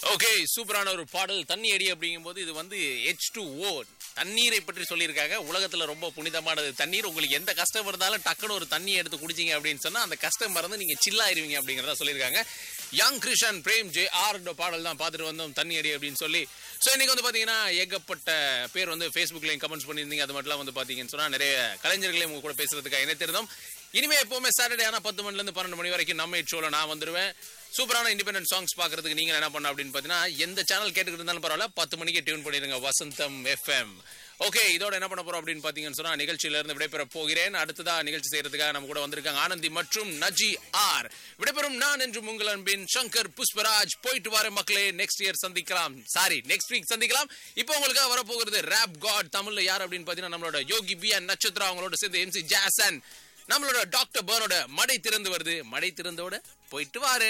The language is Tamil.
ஓகே, சூப்பரான ஒரு பாடல். தண்ணி அடி அப்படிங்கும்போது இது வந்து H2O தண்ணீரை பற்றி சொல்லியிருக்காங்க. உலகத்துல ரொம்ப புனிதமானது தண்ணீர். உங்களுக்கு எந்த கஷ்டம் இருந்தாலும் டக்குன்னு ஒரு தண்ணி எடுத்து குடிச்சிங்க அப்படின்னு சொன்னா அந்த கஷ்டம் மறந்து நீங்க சில்லாயிருவீங்க அப்படிங்கறத சொல்லியிருக்காங்க. யங் கிருஷ்ணன் பிரேம் JR பாடல் தான் பார்த்துட்டு வந்தோம், தண்ணி அடி அப்படின்னு சொல்லி. ஸோ இன்னைக்கு வந்து பாத்தீங்கன்னா ஏகப்பட்ட பேர் வந்து Facebookலயும் கமெண்ட்ஸ் பண்ணியிருந்தீங்க. அது மட்டும் வந்து பாத்தீங்கன்னு சொன்னா நிறைய கலைஞர்களையும் உங்க கூட பேசுறதுக்காக இணைத்திருந்தோம். இனிமே எப்பவுமே சாட்டர்டே ஆனா 10 மணில இருந்து 12 மணி வரைக்கும் நம்ம ஷோல நான் வந்துருவேன். சூப்பரான இண்டிபெண்டன்ட் சாங்ஸ் பாக்குறதுக்கு நீங்க என்ன பண்ண அப்படின்னு பாத்தீங்கன்னா எந்த சேனல் கேட்டுக்கிட்டு இருந்தாலும் பரவாயில்ல, 10 மணிக்கு டியூன் பண்ணிடுங்க வசந்தம் FM. ஓகே, இதோட என்ன பண்ண போறோம் அப்படின்னு பாத்தீங்கன்னு சொன்னா நிகழ்ச்சியில இருந்து விடைபெற போகிறேன். அடுத்ததா நிகழ்ச்சி செய்யறதுக்காக நம்ம கூட வந்திருக்காங்க ஆனந்தி மற்றும் நஜி ஆர். விடைபெறும் நான் என்று உங்கள் அன்பின் சங்கர் புஷ்பராஜ். போயிட்டு வர மக்களே, நெக்ஸ்ட் இயர் சந்திக்கலாம், சாரி நெக்ஸ்ட் வீக் சந்திக்கலாம். இப்போ உங்களுக்காக வரப்போகிறது ரேப் காட். தமிழ்ல யார் அப்படின்னு பாத்தீங்கன்னா நம்மளோட யோகி பி அண்ட் நட்சத்திரா, அவங்களோட சேர்ந்து MC ஜாசன், நம்மளோட டாக்டர் பர்னோட மடை திறந்து வருது. மடை திறந்தோட போயிட்டு வாரு.